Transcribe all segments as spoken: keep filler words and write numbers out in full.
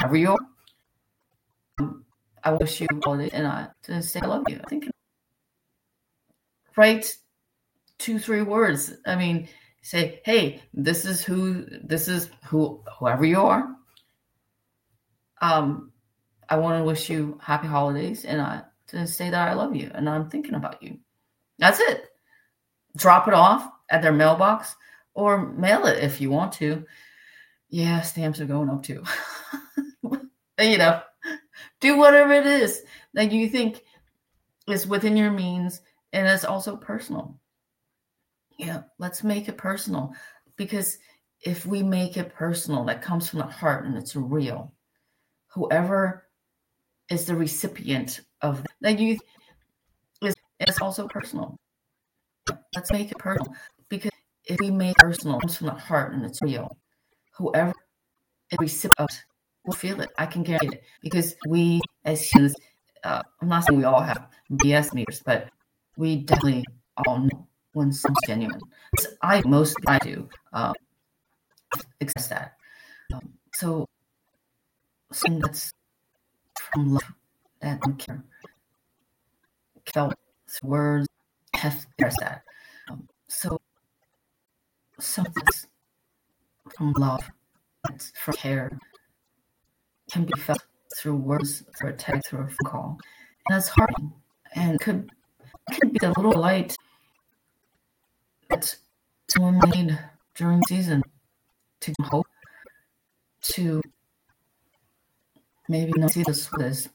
whoever you are. Um, I wish you holidays and I to say I love you. I think write two, three words. I mean, say, hey, this is who, this is who, whoever you are. Um, I want to wish you happy holidays and I to say that I love you and I'm thinking about you. That's it. Drop it off at their mailbox or mail it if you want to. Yeah, stamps are going up too. You know, do whatever it is that you think is within your means and it's also personal. Yeah, let's make it personal because if we make it personal, that comes from the heart and it's real. Whoever is the recipient of that, that you is it's also personal. Let's make it personal because if we make it personal, it comes from the heart and it's real. Whoever is the recipient of it will feel it. I can guarantee it because we as humans, uh, I'm not saying we all have B S meters, but we definitely all know when something's genuine. I most I do um, accept that. Um, so something that's from love that don't care, felt words have there's that. Um, so something that's from love, that's from care, can be felt through words, through a text, through a phone call, and it's hard and could could be the little light that someone made during the season to give hope, to maybe not see this this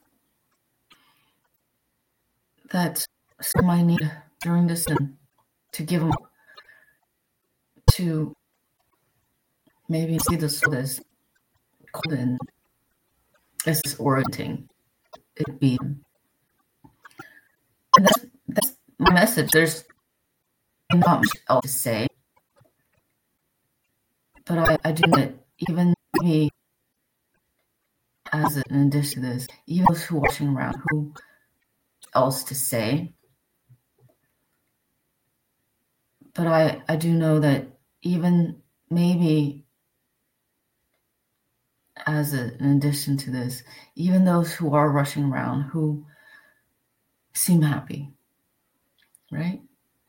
that someone might need during this season to give them hope, to maybe see this this cold and this is orienting it be. And that's that's my message. There's not much else to say. But I, I do know that even me, as an addition to this, even those who are watching around, who else to say? But I, I do know that even maybe as a, an addition to this, even those who are rushing around, who seem happy, right?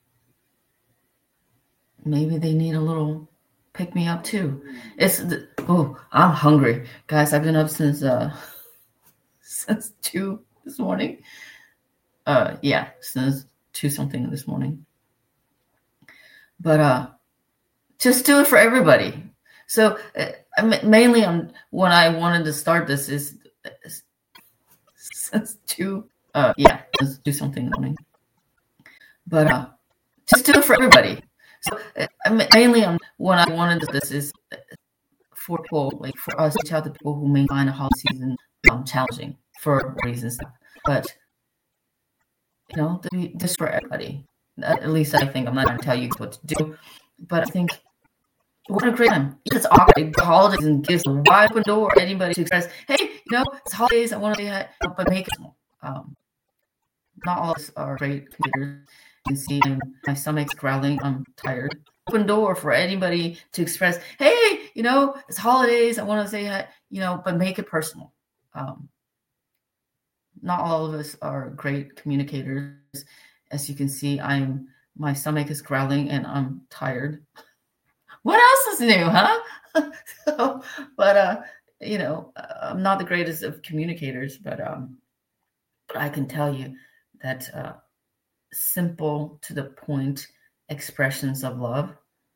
Maybe they need a little pick me up too. It's the, oh, I'm hungry, guys. I've been up since uh since two this morning. Uh, yeah, since two something this morning. But uh, just do it for everybody. So uh, mainly, on when I wanted to start this is since two. Uh, yeah, let's do something in the morning. But uh, just do it for everybody. So uh, mainly on when I wanted this is for people, like for us, reach out to people who may find a holiday season um, challenging for reasons. But you know, this for everybody. At least I think. I'm not going to tell you what to do, but I think what a great time. It's awkward. The holidays and gives a wide open door for anybody to express, hey, you know, it's holidays. I want to say that, but make it small. Um, not all of us are great computers. You can see my stomach's growling. I'm tired. Open door for anybody to express, hey, you know, it's holidays. I want to say that, you know, but make it personal. Um, not all of us are great communicators. As you can see, I'm my stomach is growling and I'm tired. What else is new, huh? so, but uh, you know, I'm not the greatest of communicators, but um, but I can tell you that uh, simple to the point expressions of love.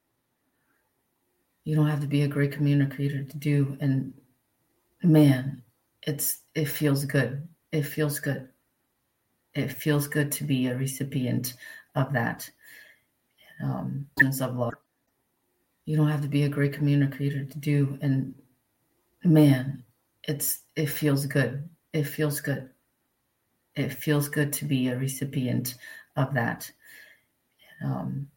You don't have to be a great communicator to do, and man, it's it feels good. It feels good. It feels good to be a recipient of that um, sense of love. You don't have to be a great communicator to do, and man, it's it feels good. It feels good. It feels good to be a recipient of that um,